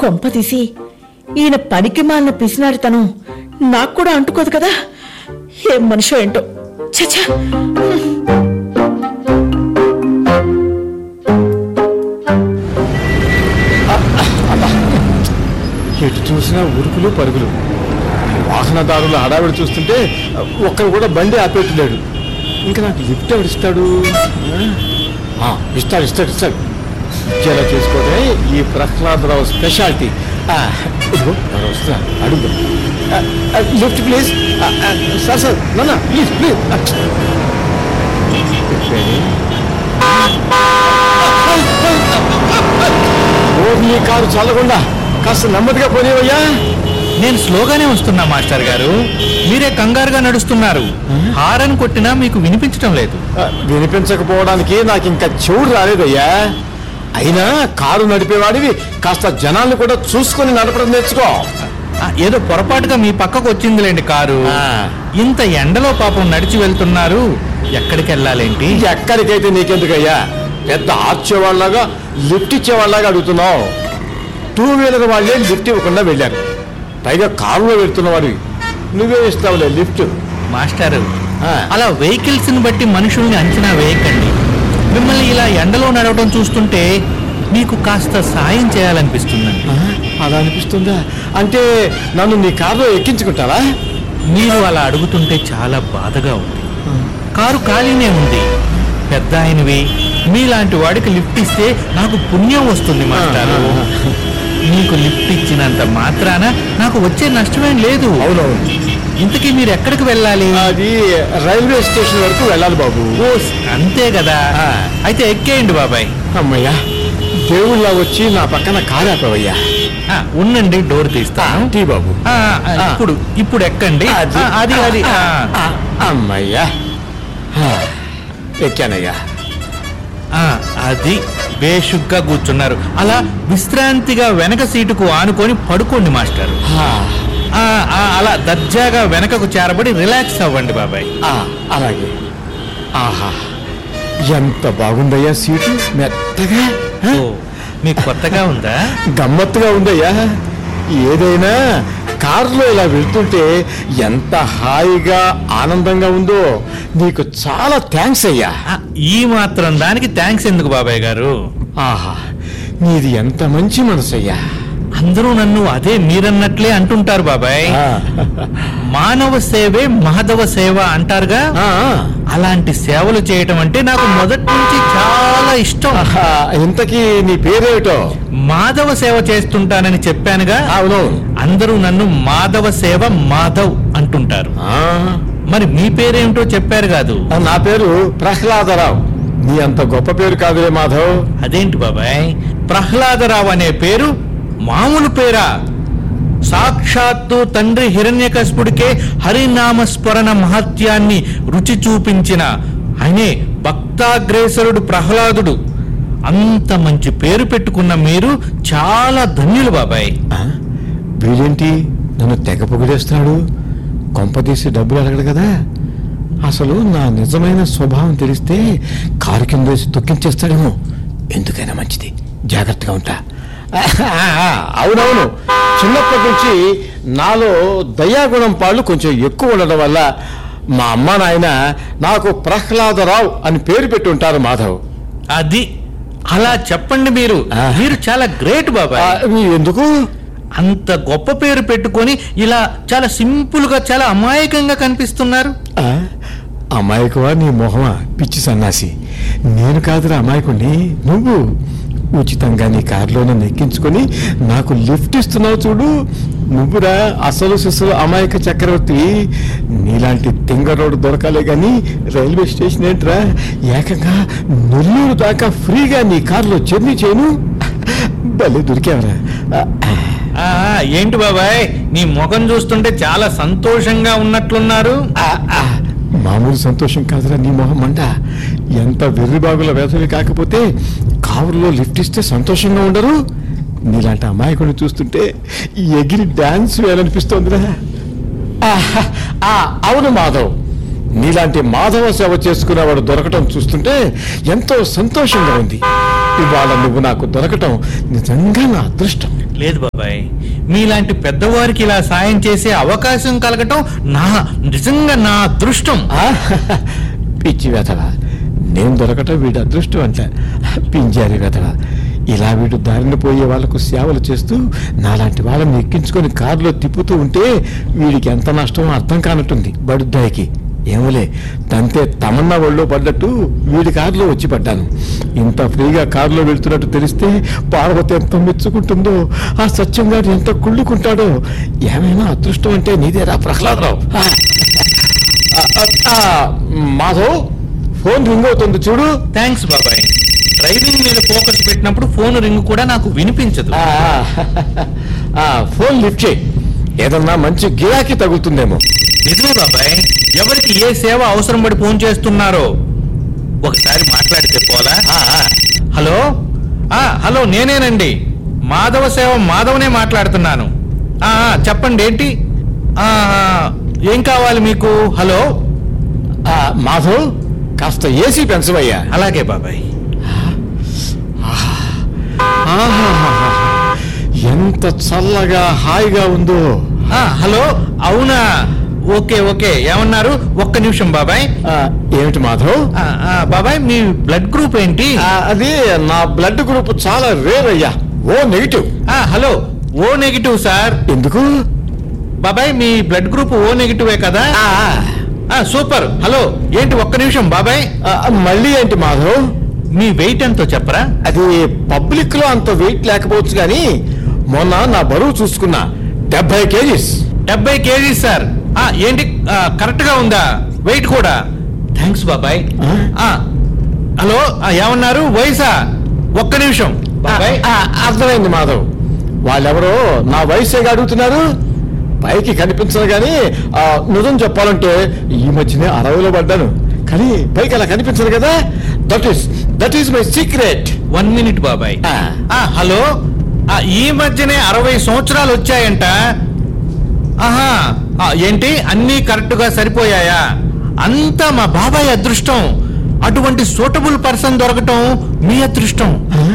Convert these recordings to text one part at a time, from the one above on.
కొంపదీసి ఈయన పనికి మాలిన పిసినారితనం నాకు కూడా అంటుకోదు కదా. ఏం మనిషో ఏంటో. చచ్చా, ఎటు చూసినా ఉరుకులు పరుగులు. వాహనదారుల హడావిడి చూస్తుంటే ఒక్కరు కూడా బండి ఆపేట్టులేడు. ఇంకా నాకు లిఫ్ట్ ఎవరిస్తాడు? ఇస్తాడు ఇస్తాడు ఇస్తాడు. ఇచ్చేలా చేసుకోవడమే ఈ ప్రహ్లాదరావు స్పెషాలిటీ. ఇదిగో మరి వస్తా, అడుగు. Lift please. సార్ సార్, నాన్న ప్లీజ్ ప్లీజ్. ఈ కారు చల్లకుండా కాస్త నెమ్మదిగా పోనేవయ్యా. నేను స్లోగానే వస్తున్నా మాస్టర్ గారు, మీరే కంగారుగా నడుస్తున్నారు. హారన్ కొట్టినా మీకు వినిపించడం లేదు. వినిపించకపోవడానికి నాకు ఇంకా చెవుడు రాలేదయ్యా. అయినా కారు నడిపేవాడివి కాస్త జనాల్ని కూడా చూసుకొని నడపడం నేర్చుకో. ఏదో పొరపాటుగా మీ పక్కకు వచ్చిందిలేండి కారు. ఇంత ఎండలో పాపం నడిచి వెళ్తున్నారు, ఎక్కడికి వెళ్ళాలేంటి? ఎక్కడికైతే నీకెందుకయ్యా, పెద్ద ఆర్చేవాళ్ళగా లిఫ్ట్ ఇచ్చేవాళ్ళగా అడుగుతున్నావు. 2 వీలర్ వాళ్ళే లిఫ్ట్ ఇవ్వకుండా వెళ్ళారు, పైగా కారులో వెళ్తున్నవాడివి నువ్వే ఇస్తావులే లిఫ్ట్. మాస్టారు, అలా వెహికల్స్ ని బట్టి మనుషుల్ని అంచనా వేయకండి. మిమ్మల్ని ఇలా ఎండలో నడవడం చూస్తుంటే మీకు కాస్త సాయం చేయాలనిపిస్తుందండి. అలా అనిపిస్తుందా? అంటే నన్ను నీ కారులో ఎక్కించుకుంటావా? మీరు అలా అడుగుతుంటే చాలా బాధగా ఉంది. కారు ఖాళీనే ఉంది. పెద్ద ఆయనవి మీలాంటి వాడికి లిఫ్ట్ ఇస్తే నాకు పుణ్యం వస్తుంది మాస్టారు. మీకు లిఫ్ట్ ఇచ్చినంత మాత్రాన నాకు వచ్చే నష్టమేం లేదు. అవునవును. ఇంతకీ మీరు ఎక్కడికి వెళ్ళాలి? అది రైల్వే స్టేషన్ వరకు వెళ్ళాలి బాబు. అంతే కదా, అయితే ఎక్కేయండి బాబాయ్. అమ్మయ్యా, దేవుళ్ళ వచ్చి నా పక్కన కారాపవయ్యా. ఉండండి, డోర్ తీస్తాను. టీ బాబు. ఇప్పుడు ఎక్కండి. అది అది అమ్మయ్యా, ఎక్కానయ్యా. అది బేషుగ్గా కూర్చున్నారు. అలా విశ్రాంతిగా వెనక సీటుకు ఆనుకొని పడుకోండి మాస్టర్. అలా దర్జాగా వెనకకు చేరబడి రిలాక్స్ అవ్వండి బాబాయ్. అలాగే. ఆహా, ఎంత బాగుందయ్యా సీటు, మెత్తగా. మీకు కొత్తగా ఉందా? గమ్మత్తుగా ఉందయ్యా. ఏదైనా కారులో ఇలా వెళ్తుంటే ఎంత హాయిగా ఆనందంగా ఉందో. నీకు చాలా థ్యాంక్స్ అయ్యా. ఈ మాత్రం దానికి థ్యాంక్స్ ఎందుకు బాబాయ్ గారు? ఆహా, నీది ఎంత మంచి మనసు అయ్యా. అందరూ నన్ను అదే మీరన్నట్లే అంటుంటారు బాబాయ్. మానవ సేవే మాధవ సేవ అంటారుగా, అలాంటి సేవలు చేయటం అంటే నాకు మొదటి నుంచి చాలా ఇష్టం. ఇంతకీ నీ పేరేమిటో? మాధవ సేవ చేస్తుంటానని చెప్పానుగా. అవును. అందరూ నన్ను మాధవ సేవ మాధవ్ అంటుంటారు. మరి మీ పేరేమిటో చెప్పారు కాదు? నా పేరు ప్రహ్లాదరావు. నీ అంత గొప్ప పేరు కాదులే మాధవ్. అదేంటి బాబాయ్, ప్రహ్లాదరావు అనే పేరు మామూలు పేరా? సాక్షాత్తు తండ్రి హిరణ్యకశిపుడికే హరినామ స్మరణ మహత్యాన్ని రుచి చూపించిన ఆయనే భక్తాగ్రేసరుడు ప్రహ్లాదుడు. అంత మంచి పేరు పెట్టుకున్న మీరు చాలా ధన్యులు బాబాయ్. వీడేంటి నన్ను తెగ పొగిడేస్తున్నాడు? కొంపదీసి డబ్బులు అడగడు కదా. అసలు నా నిజమైన స్వభావం తెలిస్తే కారు కింద వేసి తొక్కించేస్తాడేమో. ఎందుకైనా మంచిది, జాగ్రత్తగా ఉంటా. అవునవును, చిన్నప్పటి నుంచి నాలో దయాగుణం పాళ్ళు కొంచెం ఎక్కువ ఉండడం వల్ల మా అమ్మ నాయన నాకు ప్రహ్లాదరావు అని పేరు పెట్టి ఉంటారు మాధవ్. అది అలా చెప్పండి. మీరు చాలా గ్రేట్ బాబాయ్. ఎందుకు అంత గొప్ప పేరు పెట్టుకొని ఇలా చాలా సింపుల్ గా, చాలా అమాయకంగా కనిపిస్తున్నారు? అమాయకువా నీ మొహమా, పిచ్చి సన్నాసి. నేను కాదురా అమాయకుణ్ణి, నువ్వు. ఉచితంగా నీ కారులో నన్ను ఎక్కించుకొని నాకు లిఫ్ట్ ఇస్తున్నావు చూడు, నువ్వురా అసలు సిసలు అమాయక చక్రవర్తి. నీలాంటి తింగరోడు దొరకాలే గాని రైల్వే స్టేషన్ ఏంట్రా, ఏకంగా నెల్లూరు దాకా ఫ్రీగా నీ కారులో జర్నీ చేయను. భలే దొరికావరా. ఏంటి బాబాయ్, నీ ముఖం చూస్తుంటే చాలా సంతోషంగా ఉన్నట్లున్నారు. మామూలు సంతోషం కాదురా నీ మొహం మంట. ఎంత వెర్రిబాగుల వేసవి కాకపోతే కారులో లిఫ్ట్ ఇస్తే సంతోషంగా ఉండరు? నీలాంటి అమాయకుడిని చూస్తుంటే ఎగిరి డాన్స్ వేయాలనిపిస్తోందిరా. అవును మాధవ్, నీలాంటి మాధవ సేవ చేసుకునేవాడు దొరకటం చూస్తుంటే ఎంతో సంతోషంగా ఉంది. ఇవాళ నువ్వు నాకు దొరకటం నిజంగా నా అదృష్టం. లేదు బాబాయ్, మీలాంటి పెద్దవారికి ఇలా సాయం చేసే అవకాశం కలగటం నిజంగా నా అదృష్టం. పిచ్చి వెధవ, నేను దొరకటం వీడి అదృష్టం అంట. పింజారి వెధవ, ఇలా వీడు దారిన పోయే వాళ్లకు సేవలు చేస్తూ నాలాంటి వాళ్ళని ఎక్కించుకొని కారులో తిప్పుతూ ఉంటే వీడికి ఎంత నష్టమో అర్థం కానట్టుంది బడుద్దాయికి. ఏమోలే, తంతే తమన్నా ఒళ్ళో పడ్డట్టు వీడి కారులో వచ్చి పడ్డాను. ఇంత ఫ్రీగా కారులో వెళ్తున్నట్టు తెలిస్తే పార్వతి ఎంత మెచ్చుకుంటుందో, ఆ సత్యంగా ఎంత కుళ్ళుకుంటాడో. ఏమైనా అదృష్టం అంటే నీదేరా ప్రహ్లాదరావు. మాధవ్, ఫోన్ రింగ్ అవుతుంది చూడు. థ్యాంక్స్ బాబాయ్. డ్రైవింగ్ మీద ఫోకస్ పెట్టినప్పుడు ఫోన్ రింగ్ కూడా నాకు వినిపించదు. ఫోన్ లిఫ్ట్ చేయి, ఏదన్నా మంచి గిరాకీ తగులుతుందేమో. నిజమే బాబాయ్, ఎవరికి ఏ సేవ అవసరం పడి ఫోన్ చేస్తున్నారో ఒకసారి మాట్లాడితే పోలా. హలో, హలో, నేనేనండి, మాధవ సేవ మాధవనే మాట్లాడుతున్నాను. చెప్పండి, ఏంటి, ఏం కావాలి మీకు? హలో మాధవ్, కాస్త ఏసీ పెంచవయ్యా. అలాగే బాబాయ్. ఎంత చల్లగా హాయిగా ఉందో. హలో, అవునా, ఓకే ఓకే, ఏమన్నారు? ఒక్క నిమిషం బాబాయ్. ఏమిటి మాధవ్? బాబాయ్, మీ బ్లడ్ గ్రూప్ ఏంటి? అది నా బ్లడ్ గ్రూప్ చాలా రేర్ అయ్యా, O negative. Hello, O negative sir. ఎందుకు బాబాయ్, మీ బ్లడ్ గ్రూప్ ఓ నెగిటివే కదా? సూపర్. హలో, ఏంటి, ఒక్క నిమిషం బాబాయ్. మళ్ళీ ఏంటి మాధవ్? మీ వెయిట్ ఎంతో చెప్పరా? అది పబ్లిక్ లో అంత వెయిట్ లేకపోవచ్చు కానీ మొన్న నా బరువు చూసుకున్నా, 70 kgs. 70 kgs sir. ఏంటి, కరెక్ట్ గా ఉందా వెయిట్ కూడా? థ్యాంక్స్ బాబాయ్. హలో, ఏమన్నారు? వయసా? ఒక్క నిమిషం బాబాయ్. అర్థమైంది మాధవ్, వాళ్ళెవరో నా వయసేగా అడుగుతున్నారు. పైకి కనిపించను గాని నిజం చెప్పాలంటే ఈ మధ్యనే 60లో పడ్డాను, కానీ పైకి అలా కనిపించదు కదా. That is my secret. 1 minute బాబాయ్. హలో, ఈ మధ్యనే 60 సంవత్సరాలు వచ్చాయంట. ఏంటి, అన్నీ కరెక్ట్ గా సరిపోయాయా? అంతా మా బాబాయ్ అదృష్టం. అటువంటి సూటబుల్ పర్సన్ దొరకటం మీ అదృష్టం.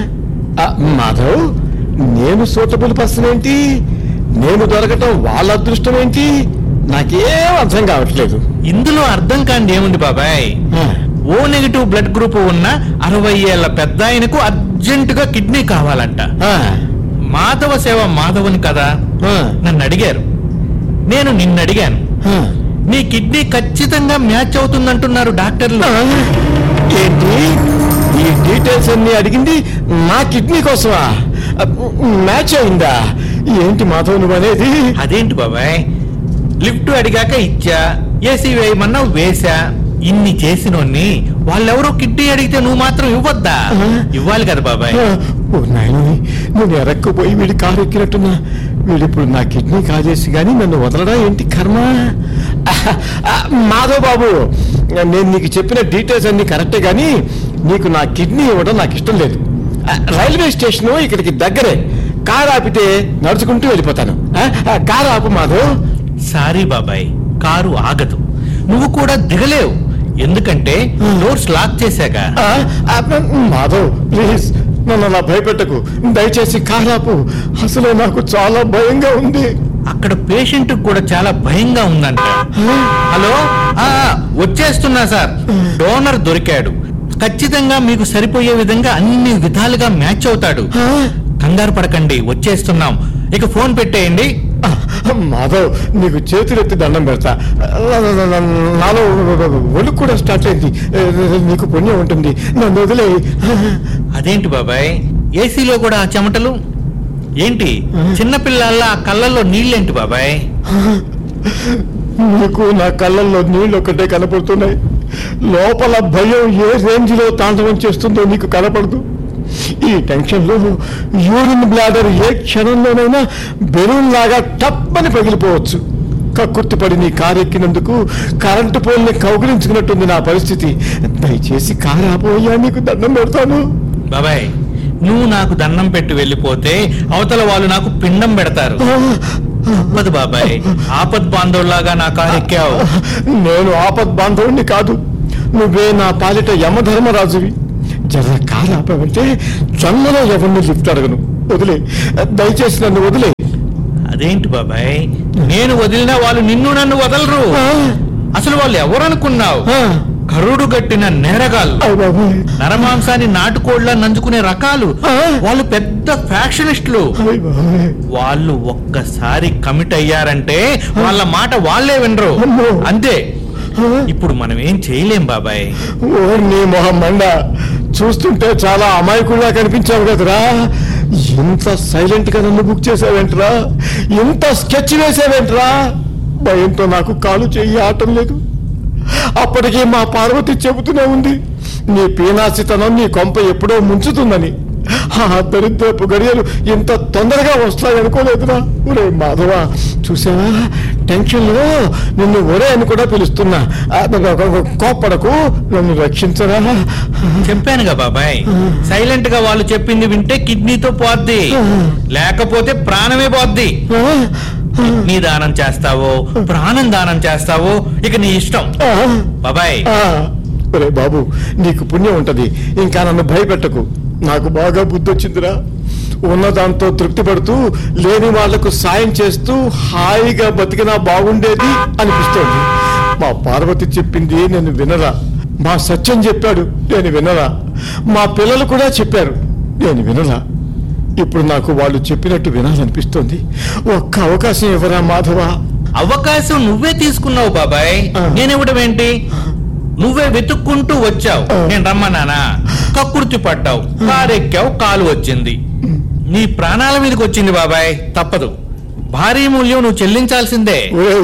మాధవ్, నేను సూటబుల్ పర్సన్ ఏంటి, నేను దొరకటం వాళ్ళ అదృష్టం ఏంటి? నాకేం అర్థం కావట్లేదు. ఇందులో అర్థం కాండి ఏముంది బాబాయ్. ఓ నెగిటివ్ బ్లడ్ గ్రూప్ ఉన్న 60 ఏళ్ల పెద్ద ఆయనకు అర్జెంటుగా కిడ్నీ కావాలంట. మాధవ సేవ మాధవుని కదా, నన్ను అడిగారు, నేను నిన్ను అడిగాను. నీ కిడ్నీ ఖచ్చితంగా మ్యాచ్ అవుతుందంటున్నారు డాక్టర్లు. ఏంటి, ఈ డీటెయిల్స్ అన్ని అడిగింది నా కిడ్నీ కోసమా? మ్యాచ్ అయిందా? ఏంటి మాధవ్ నువ్వు అనేది? అదేంటి బాబాయ్, లిఫ్ట్ అడిగాక ఇచ్చా, ఏసీ వేయమన్నా వేసా. ఇన్ని చేసినోన్ని వాళ్ళెవరో కిడ్నీ అడిగితే నువ్వు మాత్రం ఇవ్వద్దా? ఇవ్వాలి కదా బాబాయ్. నేను ఎరక్కుపోయి వీడి కారు ఎక్కినట్టున్నా. వీడిప్పుడు నా కిడ్నీ కాజేసి గాని నన్ను వదలడా ఏంటి కర్మ? మాధవ్ బాబు, నేను నీకు చెప్పిన డీటెయిల్స్ అన్ని కరెక్టే గాని నీకు నా కిడ్నీ ఇవ్వడం నాకు ఇష్టం లేదు. రైల్వే స్టేషన్ ఇక్కడికి దగ్గరే, కారు ఆపితే నడుచుకుంటూ వెళ్ళిపోతాను. కారు ఆపు మాధవ్. సారీ బాబాయ్, కారు ఆగదు, నువ్వు కూడా దిగలేవు, ఎందుకంటే డోర్స్ లాక్ చేశాక. మాధవ్ ప్లీజ్, నన్ను అలా భయపెట్టకు, దయచేసి కారు ఆపు. అసలు నాకు చాలా భయంగా ఉంది. అక్కడ పేషెంట్ కూడా చాలా భయంగా ఉందంట. హలో, వచ్చేస్తున్నా సార్. డోనర్ దొరికాడు, ఖచ్చితంగా మీకు సరిపోయే విధంగా అన్ని విధాలుగా మ్యాచ్ అవుతాడు. కంగారు పడకండి, వచ్చేస్తున్నాం. ఇక ఫోన్ పెట్టేయండి. మాధవ్, నీకు చేతులెత్తి దండం పెడతా. నాలో ఒళ్ళు కూడా స్టార్ట్ అయింది. నీకు పుణ్యం ఉంటుంది, నన్ను వదిలే. అదేంటి బాబాయ్, ఏసీలో కూడా చెమటలు ఏంటి? చిన్నపిల్లల కళ్ళల్లో నీళ్ళేంటి బాబాయ్? నీకు నా కళ్ళల్లో నీళ్ళు ఒక్కటే కనపడుతున్నాయి, లోపల భయం ఏ రేంజ్ లో తాండవం చేస్తుందో నీకు కనపడదు. ఈ టెన్షన్ లో యూరిన్ బ్లాడర్ ఏ క్షణంలోనైనా బెలూన్ లాగా టప్పని పగిలిపోవచ్చు. కక్కుర్తిపడి నీ కారు ఎక్కినందుకు కరెంటు పోల్ని కౌగిలించుకున్నట్టుంది నా పరిస్థితి. దయచేసి కారు ఆపోయా, నీకు దండం పెడతాను. బాబాయ్, నువ్వు నాకు దండం పెట్టి వెళ్ళిపోతే అవతల వాళ్ళు నాకు పిండం పెడతారు. తప్పదు బాబాయ్, ఆపద్ బాంధవులాగా నా కారు ఎక్కావు. నేను ఆపద్ బాంధవుడిని కాదు, నువ్వే నా పాలిట యమధర్మరాజువి. జర కారు ఆపావంటే జన్మలో ఎవరిని లిఫ్ట్ అడగను. వదిలే, దయచేసి నన్ను వదిలే. అదేంటి బాబాయ్, నేను వదిలినా వాళ్ళు నిన్ను నన్ను వదలరు. అసలు వాళ్ళు ఎవరనుకున్నావు? కరుడు గట్టిన నేరగాళ్ళు, నరమాంసాన్ని నాటుకోళ్లా నంచుకునే రకాలు. వాళ్ళు పెద్ద ఫ్యాక్షనిస్టులు. వాళ్ళు ఒక్కసారి కమిట్ అయ్యారంటే వాళ్ళ మాట వాళ్ళే వినరు. అంతే. ఇప్పుడు మనం ఏం చేయలేం బాబాయ్. నీ మొహం మండ, చూస్తుంటే చాలా అమాయకుల్లా కనిపించావు కదరా. ఎంత సైలెంట్ గా నన్ను బుక్ చేసావేంట్రా, ఎంత స్కెచ్ వేసావేంట్రా. భయంతో నాకు కాలు చెయ్యి ఆటం లేదు. అప్పటికే మా పార్వతి చెబుతూనే ఉంది, నీ పీనాసితనం నీ కొంప ఎప్పుడో ముంచుతుందని. ఆ దరిద్రపు గడియలు ఇంత తొందరగా వస్తాయనుకోలేదురా. ఒరే మాధవ, చూసావా, టెన్షన్ లో నిన్ను ఒరే అని కూడా పిలుస్తున్నా. కోప్పడకు, నన్ను రక్షించరా. చెప్పానుగా బాబాయ్, సైలెంట్ గా వాళ్ళు చెప్పింది వింటే కిడ్నీతో పోద్ది, లేకపోతే ప్రాణమే పోద్ది. కిడ్నీ దానం చేస్తావో ప్రాణం దానం చేస్తావో ఇక నీ ఇష్టం బాబాయ్. ఒరే బాబు, నీకు పుణ్యం ఉంటది, ఇంకా నన్ను భయపెట్టకు. నాకు బాగా బుద్ధి వచ్చిందిరా. ఉన్నదాంతో తృప్తి పడుతూ లేని వాళ్లకు సాయం చేస్తూ హాయిగా బతికినా బాగుండేది అనిపిస్తోంది. మా పార్వతి చెప్పింది నేను వినరా, మా సత్యం చెప్పాడు నేను వినరా, మా పిల్లలు కూడా చెప్పారు నేను వినరా. ఇప్పుడు నాకు వాళ్ళు చెప్పినట్టు వినాలనిపిస్తోంది. ఒక్క అవకాశం ఇవ్వరా మాధవ. అవకాశం నువ్వే తీసుకున్నావు బాబాయ్, నేనివ్వడం ఏంటి? నువ్వే వెతుక్కుంటూ వచ్చావు, నేను రమ్మన్నానా? కక్కుర్తి పడ్డావు, కారెక్కావు, కాలు వచ్చింది, నీ ప్రాణాల మీదకి వచ్చింది బాబాయ్. తప్పదు, భారీ మూల్యం నువ్వు చెల్లించాల్సిందే.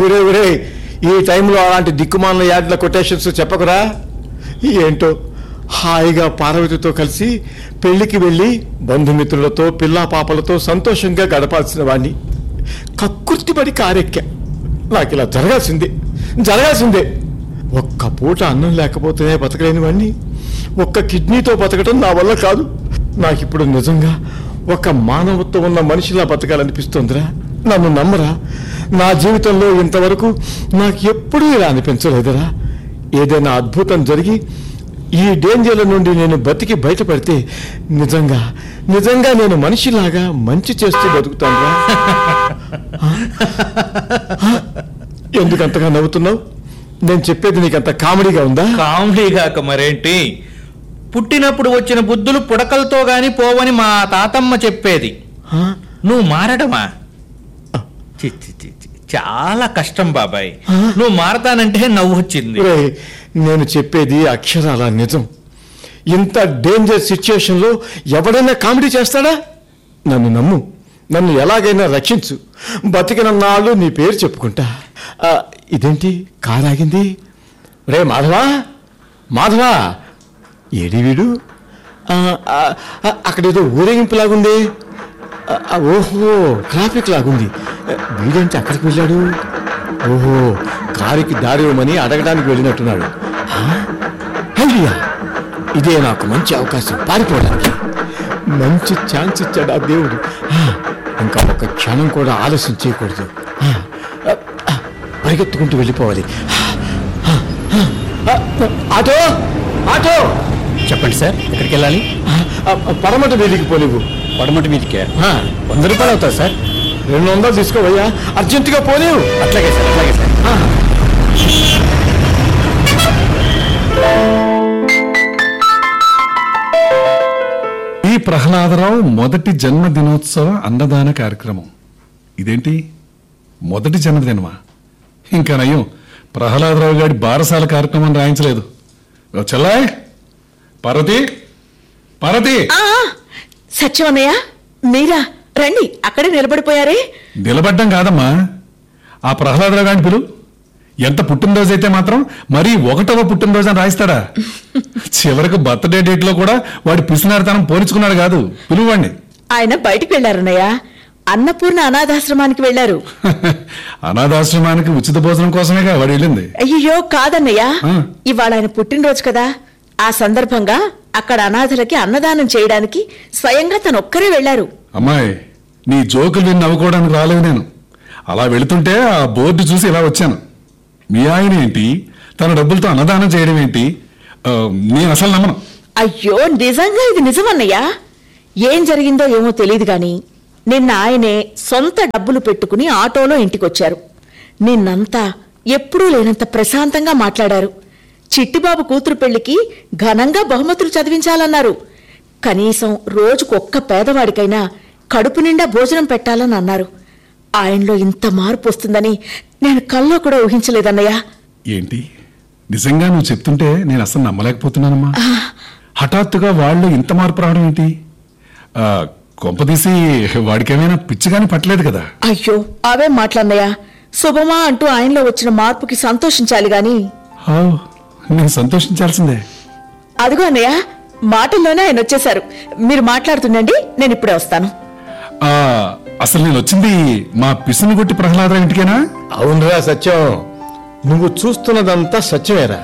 ఈ టైంలో అలాంటి దిక్కుమాల యాడ్ల కొటేషన్స్ చెప్పకురా. ఏంటో హాయిగా పార్వతితో కలిసి పెళ్లికి వెళ్ళి బంధుమిత్రులతో పిల్లా పాపలతో సంతోషంగా గడపాల్సిన వాణ్ణి కక్కుర్తి పడి కారెక్కా. నాకు ఇలా జరగాల్సిందే. ఒక్క పూట అన్నం లేకపోతేనే బతకలేని వాణ్ణి ఒక్క కిడ్నీతో బతకడం నా వల్ల కాదు. నాకిప్పుడు నిజంగా ఒక మానవత్వం ఉన్న మనిషిలా బతకాలనిపిస్తోందిరా. నన్ను నమ్మరా, నా జీవితంలో ఇంతవరకు నాకు ఎప్పుడూ ఇలా అనిపించలేదురా. ఏదైనా అద్భుతం జరిగి ఈ డేంజర్ల నుండి నేను బతికి బయటపడితే నిజంగా నేను మనిషిలాగా మంచి చేస్తూ బతుకుతానురా. ఎందుకంతగా నవ్వుతున్నావు? నేను చెప్పేది నీకంత కామెడీగా ఉందా? కామెడీగాక మరేంటి, పుట్టినప్పుడు వచ్చిన బుద్ధులు పుడకలతో గాని పోవని మా తాతమ్మ చెప్పేది. నువ్వు మారడమా? చాలా కష్టం బాబాయ్. నువ్వు మారతానంటే నవ్వు వచ్చింది. నేను చెప్పేది అక్షరాల నిజం. ఇంత డేంజర్ సిచ్యుయేషన్ లో ఎవడైనా కామెడీ చేస్తాడా? నన్ను నమ్ము, నన్ను ఎలాగైనా రక్షించు. బతికినన్నాళ్ళు నీ పేరు చెప్పుకుంటా. ఇదేంటి కారాగింది? రే మాధవా, ఏడి వీడు? అక్కడేదో ఊరేగింపులాగుంది. ఓహో, ట్రాఫిక్ లాగుంది. వీడేంటి అక్కడికి వెళ్ళాడు? ఓహో, కారుకి దారి ఇవ్వమని అడగడానికి వెళ్ళినట్టున్నాడు. ఐడియా, ఇదే నాకు మంచి అవకాశం పారిపోవడానికి. మంచి ఛాన్స్ ఇచ్చాడు ఆ దేవుడు. ఇంకా ఒక క్షణం కూడా ఆలస్యం చేయకూడదు. పరిగెత్తుకుంటూ వెళ్ళిపోవాలి. ఆటో ఆటో, చెప్పండి సార్, ఎక్కడికి వెళ్ళాలి? పడమట వీధికి పోలేవు. పడమటి మీదికే 100 రూపాయలు అవుతుంది సార్. 200 తీసుకోవయ్యా, అర్జెంటుగా పోలేవు. అట్లాగే సార్. ఈ ప్రహ్లాదరావు మొదటి జన్మదినోత్సవ అన్నదాన కార్యక్రమం. ఇదేంటి మొదటి జన్మదినమా? ఇంకా నయం, ప్రహ్లాదరావు గారి బారసాల కార్యక్రమం రాయించలేదు. చెల్లాయ్, పార్వతి. సత్యమన్నయ్య, మీరా? రండి, అక్కడే నిలబడిపోయారే. నిలబడ్డం కాదమ్మా, ఆ ప్రహ్లాదరావు గారిని పిలు. ఎంత పుట్టినరోజు అయితే మాత్రం మరీ 1వ పుట్టినరోజు అని రాయిస్తాడా? చివరికి బర్త్డే డేట్ లో కూడా వాడి పిసినారితనం పోల్చుకున్నాడు కాదు. పిలువండి. ఆయన బయటికి వెళ్లారన్నయ్య, అన్నపూర్ణ అనాథాశ్రమానికి వెళ్లారు. అనాథాశ్రమానికి ఉచిత భోజనం కోసమేగా వాడు వెళ్ళింది. అయ్యో కాదన్నయ్య, ఇవాళ ఆయన పుట్టినరోజు కదా, ఆ సందర్భంగా అక్కడ అనాథలకి అన్నదానం చేయడానికి స్వయంగా తనొక్కరే వెళ్లారు. అమ్మాయి, నీ జోకులు విని నవ్వుకోవడానికి రాలేదు నేను. అలా వెళుతుంటే ఆ బోర్డు చూసి ఇలా వచ్చాను. మీ ఆయన ఏంటి తన డబ్బులతో అన్నదానం చేయడం ఏంటి? నేను అసలు నమ్మను. అయ్యో, నిజంగా ఇది నిజమన్నయ్యా. ఏం జరిగిందో ఏమో తెలియదు గాని నిన్న ఆయనే సొంత డబ్బులు పెట్టుకుని ఆటోలో ఇంటికొచ్చారు. నిన్నంతా ఎప్పుడూ లేనంత ప్రశాంతంగా మాట్లాడారు. చిట్టిబాబు కూతురు పెళ్లికి ఘనంగా బహుమతులు చదివించాలన్నారు. కనీసం రోజుకొక్క పేదవాడికైనా కడుపు నిండా భోజనం పెట్టాలని అన్నారు. ఆయనలో ఇంత మార్పు వస్తుందని నేను కల్లో కూడా ఊహించలేదన్నయ్య. ఏంటి నిజంగా నువ్వు చెప్తుంటే నేను అసలు నమ్మలేకపోతున్నానమ్మా. హఠాత్తుగా వాళ్ళు ఇంత మార్పు రావడం ఏంటి? కొంపదీసి వాడికేమైనా పిచ్చిగాని పట్టలేదు కదా? అయ్యో అవేం మాట్లాడినయ్యా. శుభమా అంటూ ఆయనలో వచ్చిన మార్పుకి సంతోషించాలి గాని. నేను సంతోషించాల్సిందే. అదిగో అన్నయ్య, మాటల్లోనే ఆయన వచ్చేశారు. మీరు మాట్లాడుతుండండి, నేను ఇప్పుడే వస్తాను. అసలు నేను వచ్చింది మా పిసునుగొట్టి ప్రహ్లాద ఇంటికేనా? అవునరా సత్యం, నువ్వు చూస్తున్నదంతా సత్యమేరా.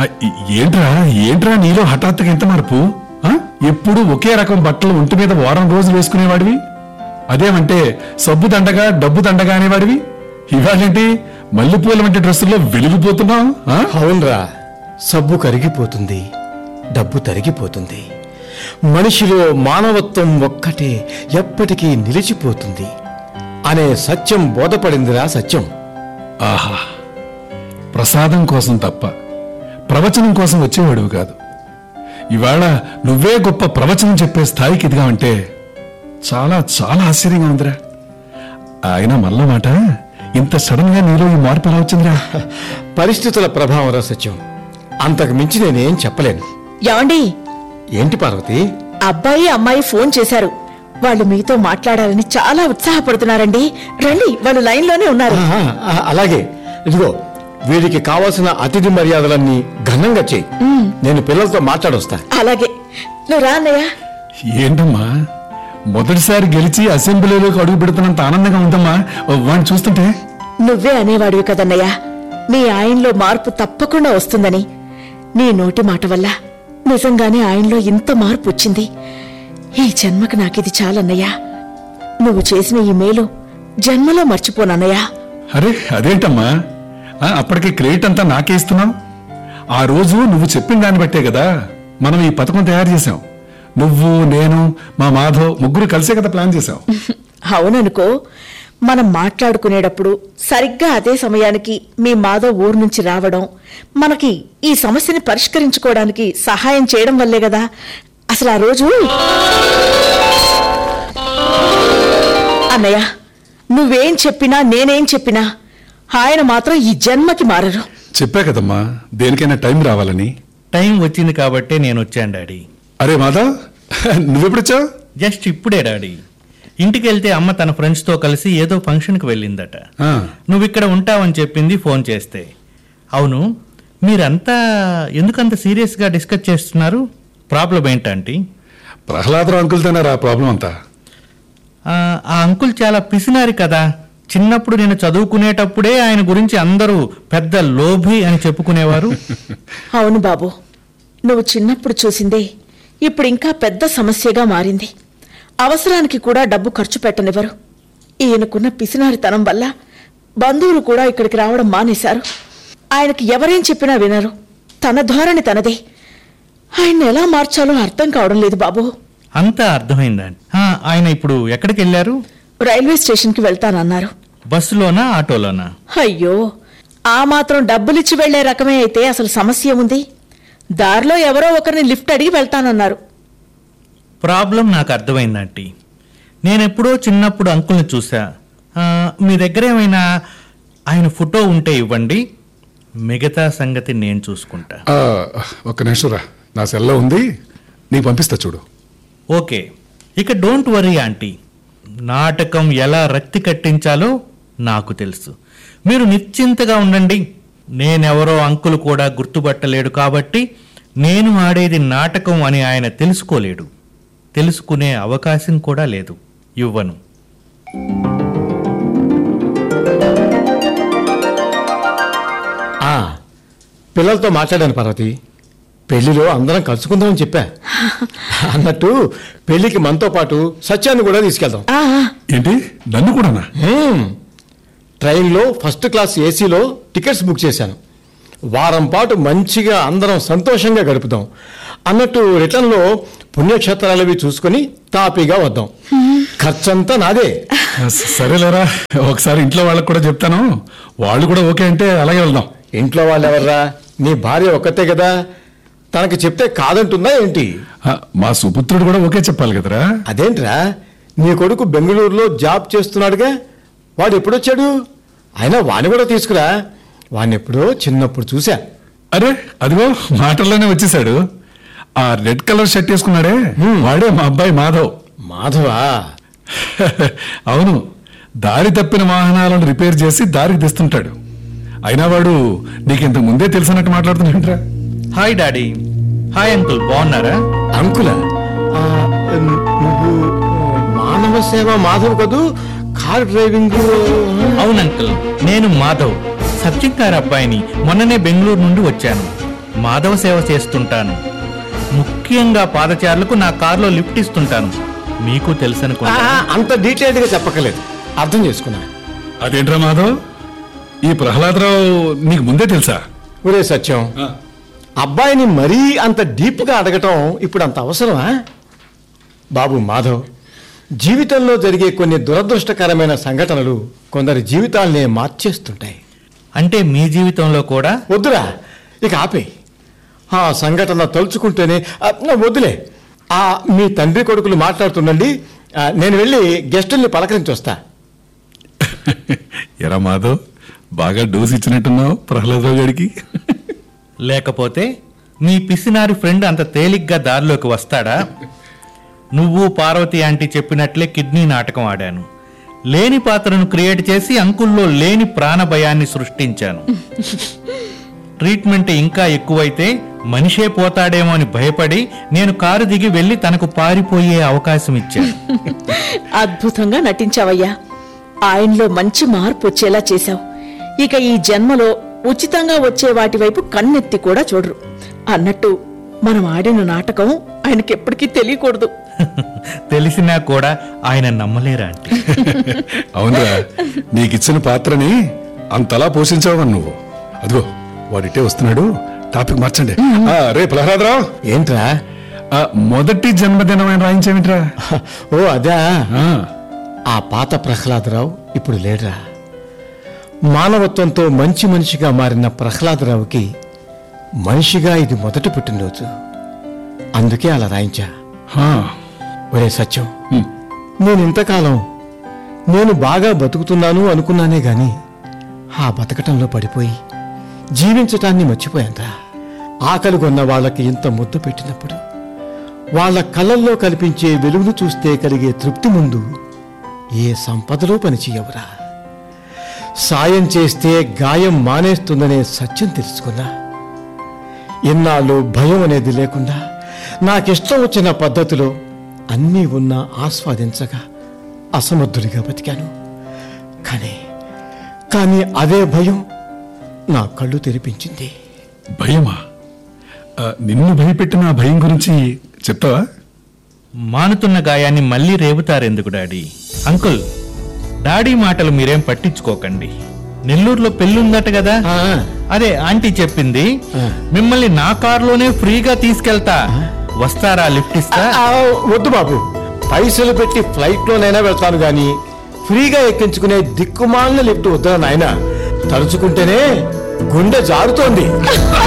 ఏంట్రా నీలో హఠాత్తుగా ఎంత మార్పు? ఎప్పుడు ఒకే రకం బట్టలు ఒంటి మీద వారం రోజులు వేసుకునేవాడివి, అదేమంటే సబ్బు దండగా డబ్బు దండగా అనేవాడివి. ఇవాళేంటి మల్లెపూల వంటి డ్రెస్సుల్లో వెలిగిపోతున్నావు? అవునరా, సబ్బు కరిగిపోతుంది, డబ్బు తరిగిపోతుంది, మనిషిలో మానవత్వం ఒక్కటే ఎప్పటికీ నిలిచిపోతుంది అనే సత్యం బోధపడిందిరా సత్యం. ఆహా, ప్రసాదం కోసం తప్ప ప్రవచనం కోసం వచ్చేవాడివి కాదు. ఇవాళ నువ్వే గొప్ప ప్రవచనం చెప్పే స్థాయికి ఎదిగావంటే చాలా చాలా ఆశ్చర్యంగా ఉందిరా. ఆయన మల్ల మాట, ఇంత సడన్ గా నీలో ఈ మార్పు ఎలా వచ్చిందిరా? పరిస్థితుల ప్రభావం రా సత్యం, అంతకు మించి నేనేం చెప్పలేను. ఏమండి? ఏంటి పార్వతి? అబ్బాయి అమ్మాయి ఫోన్ చేశారు. వాళ్ళు మీతో మాట్లాడాలని చాలా ఉత్సాహపడుతున్నారండి. రండి, వాళ్ళు లైన్లోనే ఉన్నారు. అలాగే, ఇదిగో వీరికి కావాల్సిన అతిథి మర్యాదలన్నీ ఘనంగా చెయ్యి. నేను పిల్లలతో మాట్లాడొస్తా. అలాగే, నువ్వు రా అన్నయ్య. ఏంటమ్మా, మొదటిసారి గెలిచి అసెంబ్లీలోకి అడుగు పెడుతున్నంత ఆనందంగా ఉందమ్మా వాడిని చూస్తుంటే. నువ్వే అనేవాడివి కదన్నయ్య, మీ ఆయనలో మార్పు తప్పకుండా వస్తుందని. నీ నోటి మాట వల్ల నిజంగానే ఆయనలో ఇంత మార్పు వచ్చింది. ఈ జన్మకు నాకిది చాలన్నయ్యా. నువ్వు చేసిన ఈ మేలు జన్మలో మర్చిపోనన్నయ్యా. అరే అదేంటమ్మా, అప్పటికి క్రెడిట్ అంతా నాకే ఇస్తున్నావు? ఆ రోజు నువ్వు చెప్పిన దాన్ని బట్టే కదా మనం ఈ పథకం తయారు చేశాం. నువ్వు, నేను, మా మాధవ్ ముగ్గురు కలిసే కదా ప్లాన్ చేశాం. అవుననుకో, మనం మాట్లాడుకునేటప్పుడు సరిగ్గా అదే సమయానికి మీ మాధవ్ ఊరు నుంచి రావడం మనకి ఈ సమస్యని పరిష్కరించుకోవడానికి సహాయం చేయడం వల్లే కదా అసలు ఆ రోజు. అన్నయ్య, నువ్వేం చెప్పినా నేనేం చెప్పినా ఆయన మాత్రం ఈ జన్మకి మారరు. చెప్పా కదమ్మా, దేనికైనా టైం రావాలని. టైం వచ్చింది కాబట్టే నేను వచ్చాను డాడీ. అరే మాధవ్, నువ్వెప్పుడొచ్చావు? జస్ట్ ఇప్పుడే డాడీ. ఇంటికి వెళ్తే అమ్మ తన ఫ్రెండ్స్ తో కలిసి ఏదో ఫంక్షన్కి వెళ్ళిందట. నువ్వు ఇక్కడ ఉంటావని చెప్పింది ఫోన్ చేస్తే. అవును, మీరంతా ఎందుకంత సీరియస్ గా డిస్కస్ చేస్తున్నారు? ప్రాబ్లం ఏంటంటే? ప్రహ్లాదరావు అంకుల్తోనారా ప్రాబ్లం అంతా? ఆ అంకుల్ చాలా పిసినారి కదా. చిన్నప్పుడు నేను చదువుకునేటప్పుడే ఆయన గురించి అందరూ పెద్ద లోభి అని చెప్పుకునేవారు. అవును బాబు, నువ్వు చిన్నప్పుడు చూసిందే ఇప్పుడు ఇంకా పెద్ద సమస్యగా మారింది. అవసరానికి కూడా డబ్బు ఖర్చు పెట్టనివ్వరు. ఈయనకున్న పిసినారితనం వల్ల బంధువులు కూడా ఇక్కడికి రావడం మానేశారు. ఆయనకి ఎవరేం చెప్పినా వినరు. తన ధోరణి తనదే. ఆయన్ని ఎలా మార్చాలో అర్థం కావడం లేదు బాబు. అంతా అర్థమైందండి. ఆయన ఇప్పుడు ఎక్కడికి వెళ్ళారు? రైల్వే స్టేషన్కి వెళ్తానన్నారు. బస్సులోనా ఆటోలోనా? అయ్యో, ఆ మాత్రం డబ్బులిచ్చి వెళ్లే రకమే అయితే అసలు సమస్య ఉంది. దారిలో ఎవరో ఒకరిని లిఫ్ట్ అడిగి వెళ్తానన్నారు. ప్రాబ్లం నాకు అర్థమైందంటీ. నేనెప్పుడో చిన్నప్పుడు అంకుల్ని చూసా. మీ దగ్గర ఏమైనా ఆయన ఫోటో ఉంటే ఇవ్వండి, మిగతా సంగతి నేను చూసుకుంటా. ఒక్క నిమిషం రా, నా సెల్లో ఉంది, నీకు పంపిస్తా చూడు. ఓకే, ఇక డోంట్ వరీ ఆంటీ. నాటకం ఎలా రక్తి కట్టించాలో నాకు తెలుసు. మీరు నిశ్చింతగా ఉండండి. నేనెవరో అంకుల్ కూడా గుర్తుపట్టలేడు కాబట్టి నేను ఆడేది నాటకం అని ఆయన తెలుసుకోలేడు. తెలుసుకునే అవకాశం కూడా లేదు. ఇవ్వను. పిల్లలతో మాట్లాడాను పార్వతి. పెళ్లిలో అందరం కలుసుకుందామని చెప్పా. అన్నట్టు పెళ్లికి మనతో పాటు సత్యాన్ని కూడా తీసుకెళ్దాం. ఏంటి, నన్ను కూడానా? ట్రైన్లో ఫస్ట్ క్లాస్ ఏసీలో టికెట్స్ బుక్ చేశాను. వారం పాటు మంచిగా అందరం సంతోషంగా గడుపుదాం. అన్నట్టు రిటర్న్లో పుణ్యక్షేత్రాలవి చూసుకుని తాపీగా వద్దాం. ఖర్చంతా నాదే. సరేలేరా, ఒకసారి ఇంట్లో వాళ్ళకి కూడా చెప్తాను. వాళ్ళు కూడా ఓకే అంటే అలాగే వెళ్దాం. ఇంట్లో వాళ్ళు ఎవర్రా? నీ భార్య ఒక్కతే కదా, తనకి చెప్తే కాదంటుందా ఏంటి? మా సుపుత్రుడు కూడా ఓకే చెప్పాలి కదరా. అదేంట్రా, నీ కొడుకు బెంగళూరులో జాబ్ చేస్తున్నాడుగా, వాడు ఎప్పుడొచ్చాడు? అయినా వాణ్ణి కూడా తీసుకురా, వాణ్ణి ఎప్పుడో చిన్నప్పుడు చూసా. అరే అదిగో మాటల్లోనే వచ్చేసాడు. ఆ రెడ్ కలర్ షర్ట్ వేసుకున్నాడే, వాడే మా అబ్బాయి మాధవ్. మాధవా? అవును, దారి తప్పిన వాహనాలను రిపేర్ చేసి దారికి తెస్తుంటాడు. అయినా వాడు నీకింతకు ముందే తెలిసినట్టు మాట్లాడుతున్నాడురా. Hi daddy. హాయ్ అంకుల్, బాగున్నారా? అంకులా? నువ్వు మానవ సేవ మాధవ్ కదూ, కార్ డ్రైవింగ్? అవును అంకుల్, నేను మాధవ్, సత్యం గారి అబ్బాయిని. మొన్ననే బెంగళూరు నుండి వచ్చాను. మాధవ సేవ చేస్తుంటాను. ముఖ్యంగా పాదచారులకు నా కారులో లిఫ్ట్ ఇస్తుంటాను. మీకు తెలుసనుకుంటా. అంత డీటెయిల్డ్ గా చెప్పకలేదు, అర్థం చేసుకున్నా. అదేంట్రా మాధవ్, ఈ ప్రహ్లాదరావు నీకు ముందే తెలుసా? ఒరే సత్యం, అబ్బాయిని మరీ అంత డీప్ గా అడగటం ఇప్పుడు అంత అవసరమా? బాబు మాధవ్, జీవితంలో జరిగే కొన్ని దురదృష్టకరమైన సంఘటనలు కొందరి జీవితాల్నే మార్చేస్తుంటాయి. అంటే మీ జీవితంలో కూడా? వద్దురా, ఇక ఆపే. ఆ సంఘటన తలుచుకుంటేనే వద్దులే. మీ తండ్రి కొడుకులు మాట్లాడుతుండండి, నేను వెళ్ళి గెస్టుల్ని పలకరించి వస్తా. ఎరా మాధవ్, బాగా డోస్ ఇచ్చినట్టున్నావు ప్రహ్లాదరావు గారికి. లేకపోతే మీ పిసినారి ఫ్రెండ్ అంత తేలిగ్గా దారిలోకి వస్తాడా? నువ్వు పార్వతి ఆంటీ చెప్పినట్లే కిడ్నీ నాటకం ఆడాను. లేని పాత్రను క్రియేట్ చేసి అంకుల్లో లేని ప్రాణ భయాన్ని సృష్టించాను. ట్రీట్మెంట్ ఇంకా ఎక్కువైతే మనిషే పోతాడేమో అని భయపడి నేను కారు దిగి వెళ్లి తనకు పారిపోయే అవకాశం ఇచ్చాను. అద్భుతంగా నటించావయ్యా. ఆయనలో మంచి మార్పు వచ్చేలా చేశావు. ఇక ఈ జన్మలో ఉచితంగా వచ్చే వాటి వైపు కన్నెత్తి కూడా చూడరు. అన్నట్టు మనం ఆడిన నాటకం ఆయనకెప్పటికీ తెలియకూడదు. తెలిసినా కూడా ఆయన నమ్మలేరా అంటే? అవునరా, నీకిచ్చిన పాత్రని అంతలా పోషించావు నువ్వు. అదిగో వాడిటే వస్తున్నాడు, టాపిక్ మార్చండి. రే ప్రహ్లాదరావు. ఏంట్రా? మొదటి జన్మదినం అని రాయించేమిట్రా? ఓ అదా. ఆ పాత ప్రహ్లాదరావు ఇప్పుడు లేడురా. మానవత్వంతో మంచి మనిషిగా మారిన ప్రహ్లాదరావుకి మనిషిగా ఇది మొదటి పుట్టినరోజు. అందుకే అలా రాయించా. ఒరే సత్యం, నేను ఇంతకాలం నేను బాగా బతుకుతున్నాను అనుకున్నానే గాని ఆ బతకటంలో పడిపోయి జీవించటాన్ని మర్చిపోయానురా. ఆకలి కొన్న వాళ్ళకి ఇంత ముద్దు పెట్టినప్పుడు వాళ్ళ కళ్ళల్లో కనిపించే వెలుగును చూస్తే కలిగే తృప్తి ముందు ఏ సంపదలో పనిచేయవురా. సాయం చేస్తే గాయం మానేస్తుందనే సత్యం తెలుసుకున్నా. ఇన్నాళ్ళు భయం అనేది లేకుండా నాకిష్టం వచ్చిన పద్ధతిలో అన్నీ ఉన్నా ఆస్వాదించగా అసమర్థుడిగా బతికాను. కానీ అదే భయం నా కళ్ళు తెరిపించింది. భయమా? నిన్ను భయపెట్టిన ఆ భయం గురించి చెప్తావా? మానుతున్న గాయాన్ని మళ్ళీ రేపుతారెందుకు డాడీ? అంకుల్, డాడీ మాటలు మీరేం పట్టించుకోకండి. నెల్లూరులో పెళ్ళుందట కదా, అదే ఆంటీ చెప్పింది. మిమ్మల్ని నా కారులోనే ఫ్రీగా తీసుకెళ్తా, వస్తారా? లిఫ్ట్ ఇస్తా. వద్దు బాబు, పైసలు పెట్టి ఫ్లైట్ లోనైనా వెళ్తాను గాని ఫ్రీగా ఎక్కించుకునే దిక్కుమాలిన లిఫ్ట్ వద్దా నాయన. తలుచుకుంటేనే గుండె జారుతోంది.